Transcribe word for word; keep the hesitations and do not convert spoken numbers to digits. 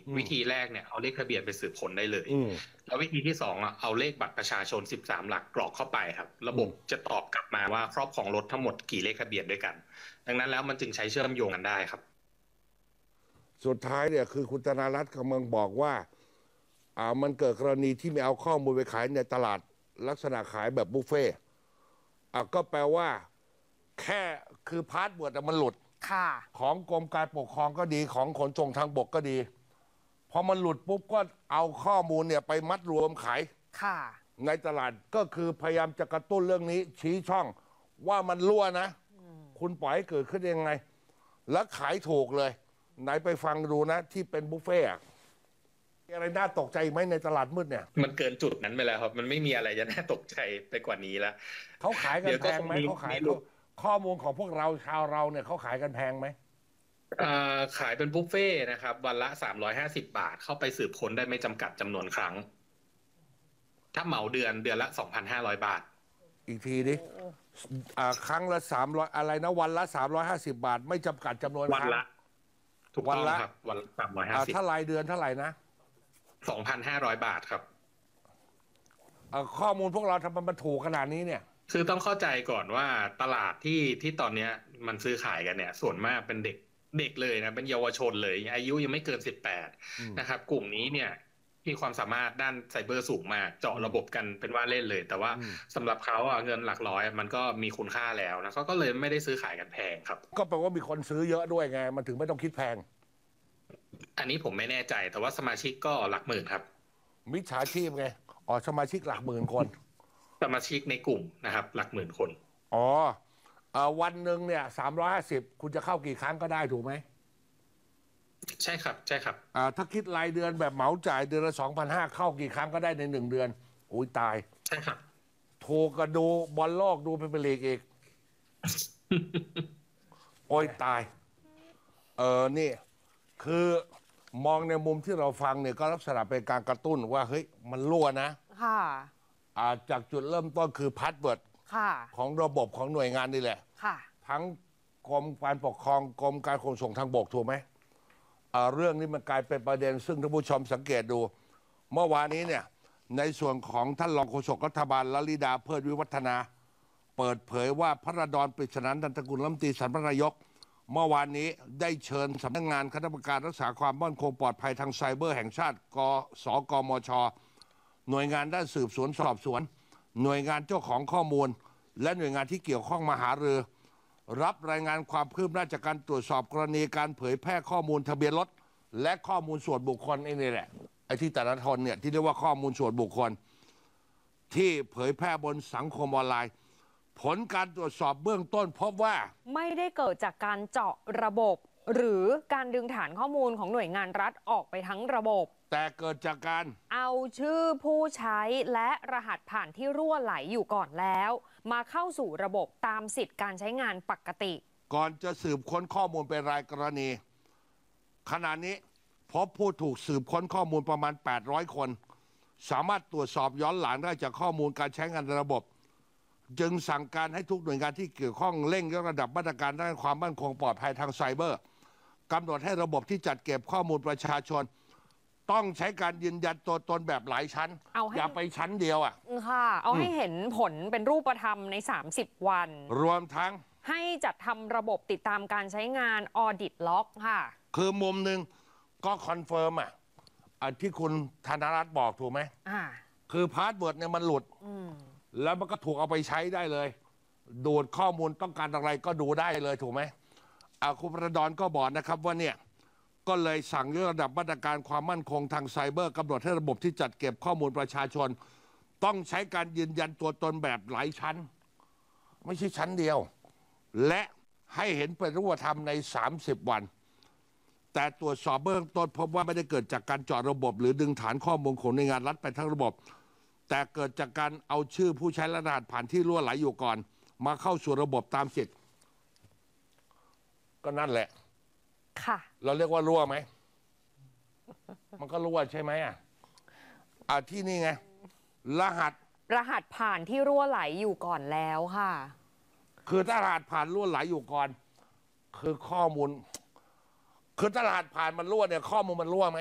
วิธีแรกเนี่ยเอาเลขทะเบียนไปสืบค้นได้เลยอืมแล้ววิธีที่สองอ่ะเอาเลขบัตรประชาชนสิบสามหลักกรอกเข้าไปครับระบบอืมจะตอบกลับมาว่าครอบครองรถทั้งหมดกี่เลขทะเบียนด้วยกันดังนั้นแล้วมันจึงใช้เชื่อมโยงกันได้ครับสุดท้ายเนี่ยคือคุณธนารัตน์กำลังบอกว่าอ่ามันเกิดกรณีที่ไม่เอาข้อมูลไปขายในตลาดลักษณะขายแบบบุฟเฟ่ต์อ่ะก็แปลว่าแค่คือพาสเวิร์ดมันหลุดค่ะของกรมการปกครองก็ดีของขนส่งทางบกก็ดีพอมันหลุดปุ๊บก็เอาข้อมูลเนี่ยไปมัดรวมขายค่ะในตลาดก็คือพยายามจะกระตุ้นเรื่องนี้ชี้ช่องว่ามันรั่วนะคุณปล่อยให้เกิดขึ้นยังไง แล้วขายถูกเลย ไหนไปฟังดูนะที่เป็นบุฟเฟ่ต์มีอะไรน่าตกใจไหมในตลาดมืดเนี่ยมันเกินจุดนั้นไปแล้วครับมันไม่มีอะไรจะน่าตกใจไปกว่านี้แล้วเขาขายกันแพงไหมเดี๋ยวก็คงมีเขาขายมีลูเขากข้อมูลของพวกเราชาวเราเนี่ยเขาขายกันแพงไหมอ่าขายเป็นบุฟเฟ่ต์นะครับวันละสามร้อยห้าสิบบาทเข้าไปสืบค้นได้ไม่จำกัดจำนวนครั้งถ้าเหมาเดือนเดือนละสองพันห้าร้อยบาทอีกทีดิอ่าครั้งละสามร้อยอะไรนะวันละสามร้อยห้าสิบบาท ไม่จำกัดจำนวนควันรั้งละถูกวันต้องละครับวันละสามร้อยห้าอ่าสิบถ้ารายเดือนเท่าไหร่นะสองพันห้าร้อยบาทครับอ่าข้อมูลพวกเราทำไมมันถูกขนาดนี้เนี่ยคือต้องเข้าใจก่อนว่าตลาดที่ที่ตอนเนี้ยมันซื้อขายกันเนี่ย ส่วนมากเป็นเด็กเด็กเลยนะเป็นเยาวชนเลยอายุยังไม่เกินสิบแปดนะครับกลุ่มนี้เนี่ยมีความสามารถด้านไซเบอร์สูงมากเจาะระบบกันเป็นว่าเล่นเลย แต่ว่าสำหรับเขาอ่ะเงินหลักร้อยมันก็มีคุณค่าแล้วนะเขาก็เลยไม่ได้ซื้อขายกันแพงครับก็แปลว่ามีคนซื้อเยอะด้วยไงมันถึงไม่ต้องคิดแพงอันนี้ผมไม่แน่ใจแต่ว่าสมาชิกก็หลักหมื่นครับมิจฉาชีพไงอ๋อสมาชิกหลักหมื่นคนสมาชิกในกลุ่มนะครับหลักหมื่นคนอ๋อเอ่อวันหนึ่งเนี่ยสามร้อยห้าสิบคุณจะเข้ากี่ครั้งก็ได้ถูกไหมใช่ครับใช่ครับอ่าถ้าคิดรายเดือนแบบเหมาจ่ายเดือนละสองพันห้าเข้ากี่ครั้งก็ได้ในหนึ่งเดือนอุ้ยตายใช่ครับถูกก็ดูบอลโลกดูเป็นลีกอีก โอ้ยตายเออนี่คือมองในมุมที่เราฟังเนี่ยก็ลักษณะเป็นการกระตุ้นว่าเฮ้ยมันรั่วนะค่ะอ่าจากจุดเริ่มต้นคือพาสเวิร์ดค่ะของระบบของหน่วยงานนี่แหละค่ะทั้งกรมการปกครองกรมการขนส่งทางบกถูกไหมอ่าเรื่องนี้มันกลายเป็นประเด็นซึ่งท่านผู้ชมสังเกตดู เมื่อวานนี้เนี่ยในส่วนของท่านรองโฆษกรัฐบาลลลิดาเพิดวิวัฒนา เปิดเผยว่าพระราดอนปริศนานันทกุลรัฐมนตรีสาธารณนายก เมื่อวานนี้ได้เชิญสำนักงานคณะกรรมการรักษาความมั่นคงปลอดภัยทางไซเบอร์แห่งชาติกสกมช หน่วยงานด้านสืบสวนสอบสวน หน่วยงานเจ้าของข้อมูล และหน่วยงานที่เกี่ยวข้องมาหารือ รับรายงานความคืบหน้าจากการตรวจสอบกรณีการเผยแพร่ข้อมูลทะเบียนรถและข้อมูลส่วนบุคคลไอ้นี่แหละไอ้ที่แต่ละทนเนี่ยที่เรียกว่าข้อมูลส่วนบุคคล ที่เผยแพร่บนสังคมออนไลน์ ผลการตรวจสอบเบื้องต้นพบว่าไม่ได้เกิดจากการเจาะระบบ หรือการดึงฐานข้อมูลของหน่วยงานรัฐออกไปทั้งระบบแต่เกิดจากการเอาชื่อผู้ใช้และรหัสผ่านที่รั่วไหลอยู่ก่อนแล้ว มาเข้าสู่ระบบตามสิทธิการใช้งานปกติก่อนจะสืบค้นข้อมูลเป็นรายกรณีขณะนี้พบผู้ถูกสืบค้นข้อมูลประมาณแปดร้อยคนสามารถตรวจสอบย้อนหลังได้จากข้อมูลการใช้งานระบบจึงสั่งการให้ทุกหน่วยงานที่เกี่ยวข้องเร่งยกระดับมาตรการด้านความมั่นคงปลอดภัยทางไซเบอร์กำหนดให้ระบบที่จัดเก็บข้อมูลประชาชนต้องใช้การยืนยันตัวตนแบบหลายชั้นอย่าไปชั้นเดียวอ่ะค่ะเอาให้เห็นผลเป็นรูปธรรมในสามสิบวันรวมทั้งให้จัดทำระบบติดตามการใช้งานออดิตล็อกค่ะคือมุมหนึ่งก็คอนเฟิร์มอ่ะที่คุณธนรัตน์บอกถูกไหมอ่าคือพาสเวิร์ดเนี่ยมันหลุดแล้วมันก็ถูกเอาไปใช้ได้เลยดูดข้อมูลต้องการอะไรก็ดูได้เลยถูกไหมอาคุณประดอนก็บอกนะครับว่าเนี่ยก็เลยสั่งยกระดับมาตรการความมั่นคงทางไซเบอร์กำหนดให้ระบบที่จัดเก็บข้อมูลประชาชนต้องใช้การยืนยันตัวตนแบบหลายชั้นไม่ใช่ชั้นเดียวและให้เห็นเป็นรูปธรรมในสามสิบวันแต่ตรวจสอบเบื้องต้นพบว่าไม่ได้เกิดจากการเจาะระบบหรือดึงฐานข้อมูลของหน่วยงานรัฐไปทั้งระบบแต่เกิดจากการเอาชื่อผู้ใช้รหัสผ่านที่รั่วไหลอยู่ก่อนมาเข้าสู่ระบบตามสิทธิ์ก็นั่นแหละค่ะเราเรียกว่ารั่วไหม มันก็รั่วใช่ไหมอ่ะอ่าที่นี่ไงรหัสรหัสผ่านที่รั่วไหลอยู่ก่อนแล้วค่ะคือถ้ารหัสผ่านรั่วไหลอยู่ก่อนคือข้อมูลคือถ้ารหัสผ่านมันรั่วเนี่ยข้อมูลมันรั่วไหม